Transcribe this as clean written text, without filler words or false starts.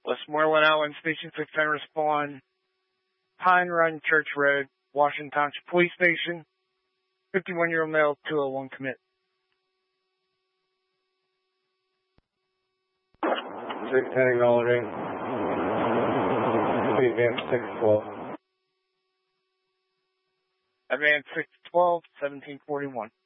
Westmoreland Island Station 610 respond. Pine Run Church Road, Washington Township Police Station. 51-year-old male, 201 commit. 610 acknowledging. Advance 612. Advance 612, 1741.